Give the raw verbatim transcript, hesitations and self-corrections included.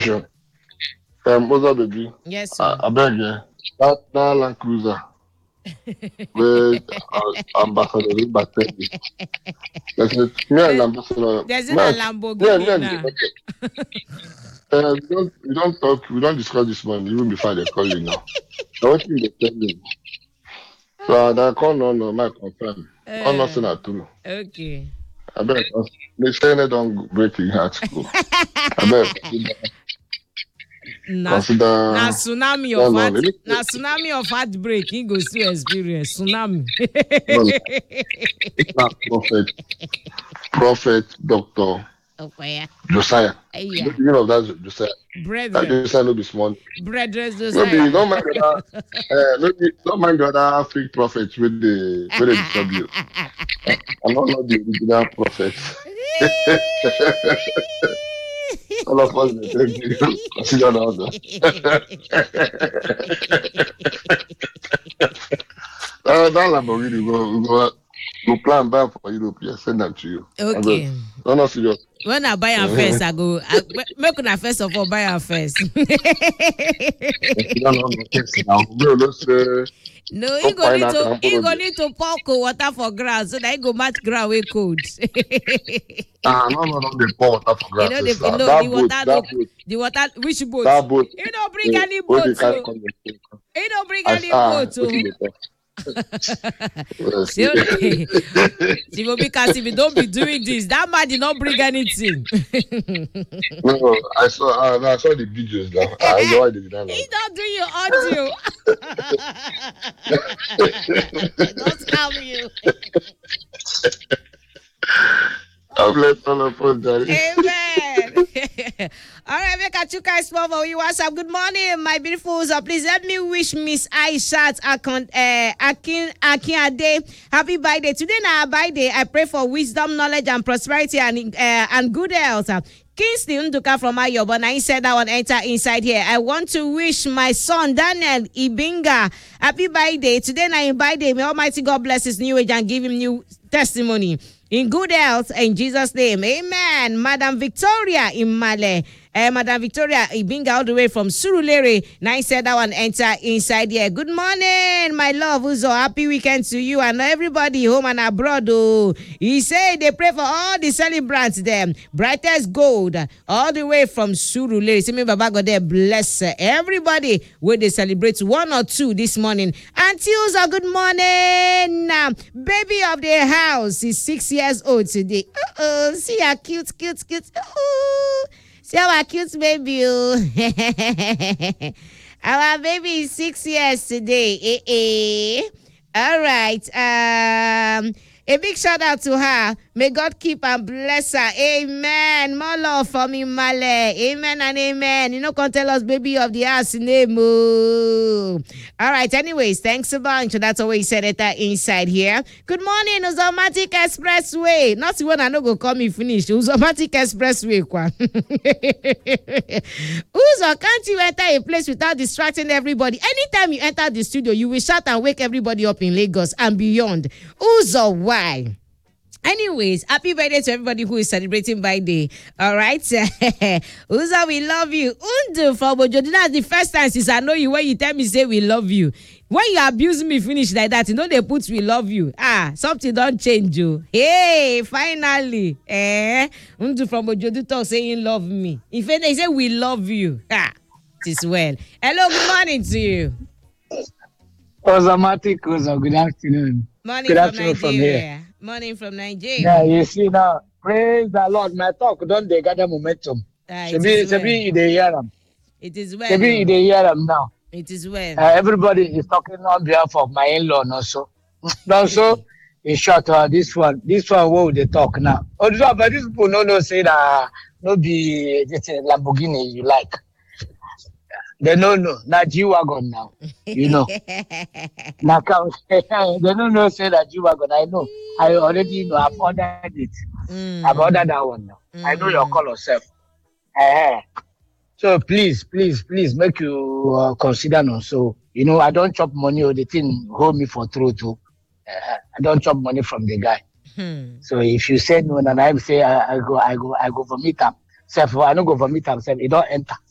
question. Um, other baby, Yes, I, sir. I beg you. That, that Land Cruiser with uh, Ambassador Batendi. That's it. Me and There- Ambassador, There's me in a and me and, me Lamborghini and now. uh, we don't we don't talk, we don't discuss this morning even before they call you now. I want you to tell me. So I call no no my confirm. Oh nothing Uh, at all. okay. I beg. They say they don't break your heart. I beg. na na Consider tsunami no of no heart no na tsunami of heartbreak he go still experience tsunami. no no. Not prophet, prophet, doctor Okay. Josiah. The Yeah. beginning of that Josiah. That Brethren. Josiah no be small. Brethren Maybe Josiah. don't mind the other. Uh, maybe don't mind the other fake prophets with the where they disturb you. I'm not, not the original prophet. All of us may take you consider the other. Uh, that Lamborghini we go we go go plan buy for Europe. Yeah, send them to you. I will. Okay. No, not serious. When I buy am first, I go. I, make una first of all buy am first. No, no, no, yes, now. We will say No, you don't go find need out to and you borrow go this. need to pour cold water for ground so that you go match ground with cold. Ah, no, no, no, they pour water for You know grasses the now. no the That boat, water that no boat, the water which boat? that boat, You don't bring eh, any where boat, they carry so come the you don't bring as any ah, boat, what so. you talk? Yes. See, Sibobi Kasi, don't be doing this. That man did not bring anything. No, no, I saw, uh, no, I saw the videos now. I know why they did that now. He don't do your audio. Don't scam you. I'm let all of us, Daddy. Amen. All right, make a two guys small for you. What's up? Good morning, my beautiful. So please let me wish Miss Aishat Akon, uh, Akin Akinade happy birthday. Today now birthday. I pray for wisdom, knowledge, and prosperity, and uh, and good health. Kingsley Nduka from Ayoba. Now he said that one enter inside here. I want to wish my son Daniel Ibinga happy birthday. Today now in birthday. May Almighty God bless his new age and give him new testimony. In good health, in Jesus' name. Amen. Madam Victoria Imale. Uh, Madam Victoria Ibinga all the way from Surulere. Now I said that one enter inside here. Good morning, my love. Uzo. Happy weekend to you and everybody home and abroad. Oh. He said they pray for all the celebrants them. Brightest gold. All the way from Surulere. See me, Baba God there bless everybody where they celebrate one or two this morning. Auntie Uzo, good morning. Um, baby of the house is six years old today. Uh-oh. See how cute, cute, cute. Ooh. See our cute baby. Oh. Our baby is six years today. Eh, eh. All right. Um, a big shout out to her. May God keep and bless her. Amen. More love for me, Male. Amen and amen. You know, can tell us baby of the house name. Oh. All right. Anyways, thanks a bunch. That's always said it uh, inside here. Good morning, Uzomatic Expressway. Not the one I know go call me finish. Uzomatic Expressway. Uzo, can't you enter a place without distracting everybody? Anytime you enter the studio, you will shout and wake everybody up in Lagos and beyond. Uzo, why? Anyways, happy birthday to everybody who is celebrating birthday. All right. Uzo, we love you. Undu from Ojo. That's the first time since I know you when you tell me say we love you. When you abuse me finish like that, you know they put we love you. Ah, something don't change you. Hey, finally. Eh? Undu from Ojo talk saying love me. If they say we love you. Ah, it is well. Hello, good morning to you. Automatic Uzo, good afternoon. Morning Good from afternoon from Nigeria. here. Morning from Nigeria. Yeah, you see now, praise the Lord. My talk don't they gather momentum. Ah, it Should is be, well. should be they hear them. It is well. Should be oh. they hear them now. It is well. Uh, everybody is talking on behalf of my in-law also. Also, in short, uh, this one, this one, what they talk now. Although, but these people no no say that no be this uh, Lamborghini you like. They don't know. Now G-Wagon now. You know. Now they don't know say that G-Wagon. I know. I already know. I've ordered it. Mm. I've ordered that one now. Mm. I know your color self. Uh-huh. So please, please, please make you uh, consider now. So, you know, I don't chop money or the thing hold me for throat too. Uh-huh. I don't chop money from the guy. Hmm. So if you say no, and I say I, I go, I go, I go vomit him. Self, I don't go vomit him. Self, it don't enter.